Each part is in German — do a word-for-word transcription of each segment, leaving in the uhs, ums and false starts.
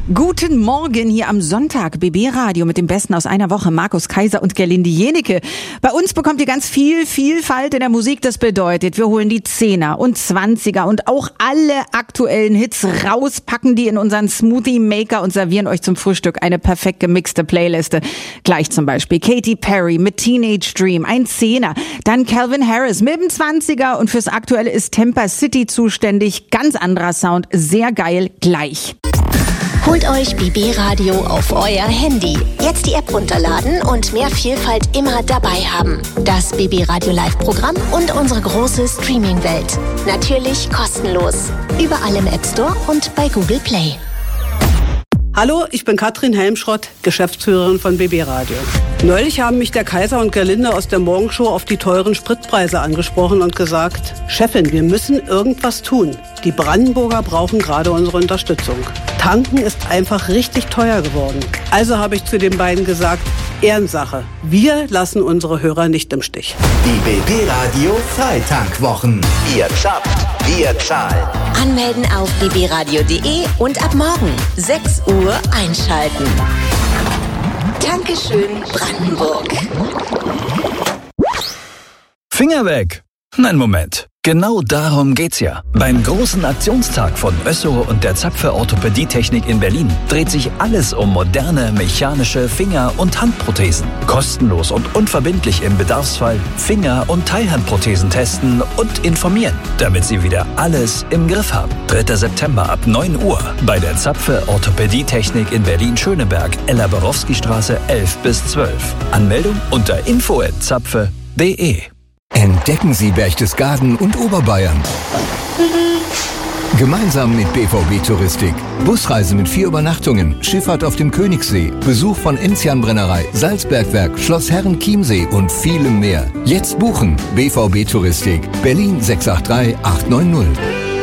Guten Morgen hier am Sonntag, B B Radio mit dem Besten aus einer Woche, Markus Kaiser und Gerlinde Jenecke. Bei uns bekommt ihr ganz viel Vielfalt in der Musik. Das bedeutet, wir holen die Zehner und Zwanziger und auch alle aktuellen Hits raus, packen die in unseren Smoothie Maker und servieren euch zum Frühstück eine perfekt gemixte Playliste. Gleich zum Beispiel Katy Perry mit Teenage Dream, ein Zehner. Dann Calvin Harris mit dem Zwanziger und fürs Aktuelle ist Tampa City zuständig. Ganz anderer Sound, sehr geil, gleich. Holt euch B B Radio auf euer Handy. Jetzt die App runterladen und mehr Vielfalt immer dabei haben. Das B B Radio Live-Programm und unsere große Streaming-Welt. Natürlich kostenlos. Überall im App Store und bei Google Play. Hallo, ich bin Katrin Helmschrott, Geschäftsführerin von B B Radio. Neulich haben mich der Kaiser und Gerlinde aus der Morgenshow auf die teuren Spritpreise angesprochen und gesagt, Chefin, wir müssen irgendwas tun. Die Brandenburger brauchen gerade unsere Unterstützung. Tanken ist einfach richtig teuer geworden. Also habe ich zu den beiden gesagt, Ehrensache. Wir lassen unsere Hörer nicht im Stich. Die B B Radio Freitankwwochen. Ihr schafft, wir zahlen. Anmelden auf b b radio punkt d e und ab morgen sechs Uhr einschalten. Dankeschön, Brandenburg. Finger weg! Nein, Moment. Genau darum geht's ja. Beim großen Aktionstag von Össo und der Zapfe Orthopädietechnik in Berlin dreht sich alles um moderne mechanische Finger- und Handprothesen. Kostenlos und unverbindlich im Bedarfsfall Finger- und Teilhandprothesen testen und informieren, damit Sie wieder alles im Griff haben. dritter September ab neun Uhr bei der Zapfe Orthopädietechnik in Berlin-Schöneberg, Ella-Borowski-Straße elf bis zwölf. Anmeldung unter info at zapfe punkt d e. Entdecken Sie Berchtesgaden und Oberbayern. Gemeinsam mit B V B Touristik. Busreise mit vier Übernachtungen, Schifffahrt auf dem Königssee, Besuch von Enzian-Brennerei, Salzbergwerk, Schloss Herren-Chiemsee und vielem mehr. Jetzt buchen. B V B Touristik. Berlin sechs acht drei acht neun null.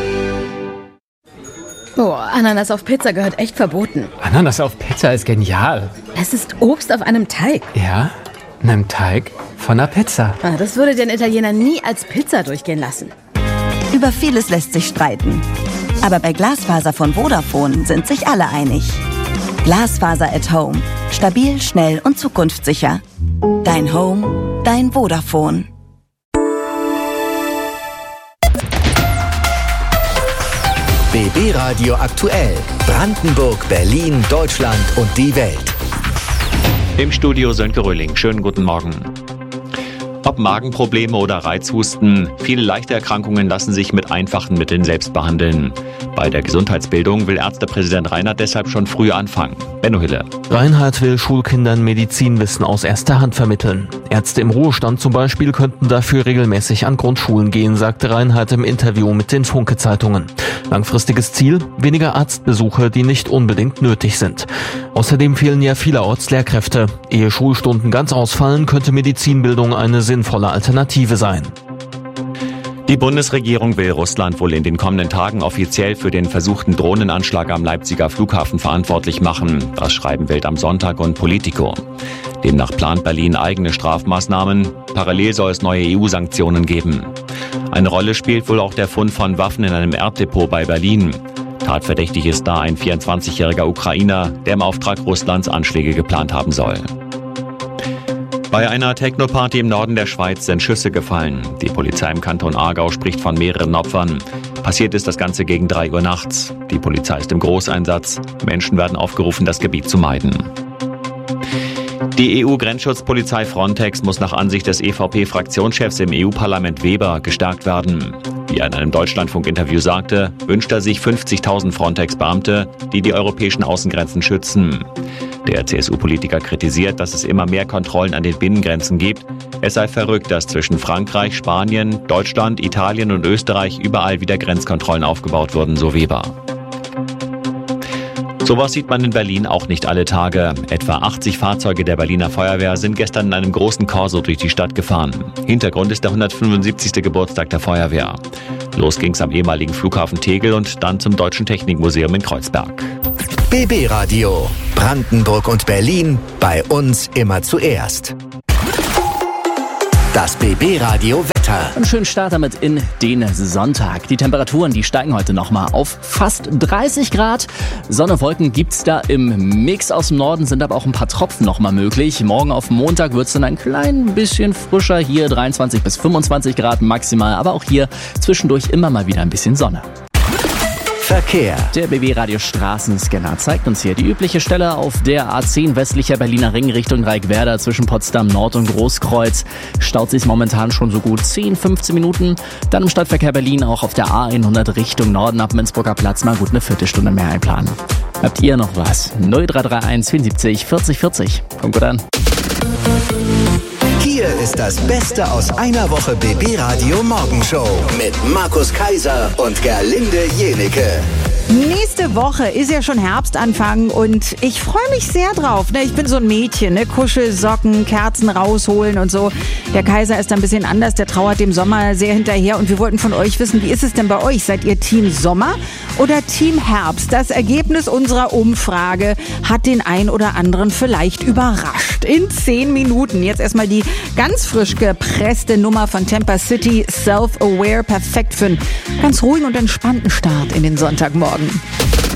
Boah, Ananas auf Pizza gehört echt verboten. Ananas auf Pizza ist genial. Es ist Obst auf einem Teig. Ja, einem Teig von einer Pizza. Ah, das würde den Italiener nie als Pizza durchgehen lassen. Über vieles lässt sich streiten. Aber bei Glasfaser von Vodafone sind sich alle einig. Glasfaser at Home. Stabil, schnell und zukunftssicher. Dein Home, dein Vodafone. B B Radio aktuell. Brandenburg, Berlin, Deutschland und die Welt. Im Studio Sönke Röhling. Schönen guten Morgen. Ob Magenprobleme oder Reizhusten, viele leichte Erkrankungen lassen sich mit einfachen Mitteln selbst behandeln. Bei der Gesundheitsbildung will Ärztepräsident Reinhardt deshalb schon früh anfangen. Benno Hille. Reinhardt will Schulkindern Medizinwissen aus erster Hand vermitteln. Ärzte im Ruhestand zum Beispiel könnten dafür regelmäßig an Grundschulen gehen, sagte Reinhardt im Interview mit den Funke-Zeitungen. Langfristiges Ziel? Weniger Arztbesuche, die nicht unbedingt nötig sind. Außerdem fehlen ja vielerorts Lehrkräfte. Ehe Schulstunden ganz ausfallen, könnte Medizinbildung eine sinnvolle Alternative sein. Die Bundesregierung will Russland wohl in den kommenden Tagen offiziell für den versuchten Drohnenanschlag am Leipziger Flughafen verantwortlich machen. Das schreiben Welt am Sonntag und Politico. Demnach plant Berlin eigene Strafmaßnahmen. Parallel soll es neue E U-Sanktionen geben. Eine Rolle spielt wohl auch der Fund von Waffen in einem Erddepot bei Berlin. Tatverdächtig ist da ein vierundzwanzigjähriger Ukrainer, der im Auftrag Russlands Anschläge geplant haben soll. Bei einer Techno-Party im Norden der Schweiz sind Schüsse gefallen. Die Polizei im Kanton Aargau spricht von mehreren Opfern. Passiert ist das Ganze gegen drei Uhr nachts. Die Polizei ist im Großeinsatz. Menschen werden aufgerufen, das Gebiet zu meiden. Die E U-Grenzschutzpolizei Frontex muss nach Ansicht des E V P-Fraktionschefs im E U-Parlament Weber gestärkt werden. Wie er in einem Deutschlandfunk-Interview sagte, wünscht er sich fünfzigtausend Frontex-Beamte, die die europäischen Außengrenzen schützen. Der C S U-Politiker kritisiert, dass es immer mehr Kontrollen an den Binnengrenzen gibt. Es sei verrückt, dass zwischen Frankreich, Spanien, Deutschland, Italien und Österreich überall wieder Grenzkontrollen aufgebaut wurden, so Weber. Sowas sieht man in Berlin auch nicht alle Tage. Etwa achtzig Fahrzeuge der Berliner Feuerwehr sind gestern in einem großen Korso durch die Stadt gefahren. Hintergrund ist der hundertfünfundsiebzigste Geburtstag der Feuerwehr. Los ging's am ehemaligen Flughafen Tegel und dann zum Deutschen Technikmuseum in Kreuzberg. B B Radio. Brandenburg und Berlin. Bei uns immer zuerst. Das B B Radio Wetter. Wetter. Einen schönen Start damit in den Sonntag. Die Temperaturen, die steigen heute nochmal auf fast dreißig Grad. Sonne, Wolken gibt's da im Mix. Aus dem Norden sind aber auch ein paar Tropfen nochmal möglich. Morgen auf Montag wird's dann ein klein bisschen frischer. Hier dreiundzwanzig bis fünfundzwanzig Grad maximal. Aber auch hier zwischendurch immer mal wieder ein bisschen Sonne. Verkehr. Der B B Radio Straßenscanner zeigt uns hier die übliche Stelle auf der A zehn westlicher Berliner Ring Richtung Reikwerder zwischen Potsdam Nord und Großkreuz. Staut sich momentan schon so gut zehn, fünfzehn Minuten. Dann im Stadtverkehr Berlin auch auf der A hundert Richtung Norden ab Minzburger Platz mal gut eine Viertelstunde mehr einplanen. Habt ihr noch was? null drei drei eins vierundsiebzig vierzig vierzig. Kommt gut an. Hier ist das Beste aus einer Woche B B Radio Morgenshow mit Markus Kaiser und Gerlinde Jenike. Nächste Woche ist ja schon Herbstanfang und ich freue mich sehr drauf. Ne? Ich bin so ein Mädchen, ne? Kuschelsocken, Kerzen rausholen und so. Der Kaiser ist ein bisschen anders, der trauert dem Sommer sehr hinterher und wir wollten von euch wissen, wie ist es denn bei euch? Seid ihr Team Sommer oder Team Herbst? Das Ergebnis unserer Umfrage hat den ein oder anderen vielleicht überrascht. In zehn Minuten jetzt erstmal die ganz frisch gepresste Nummer von Temper City, Self-Aware, perfekt für einen ganz ruhigen und entspannten Start in den Sonntagmorgen.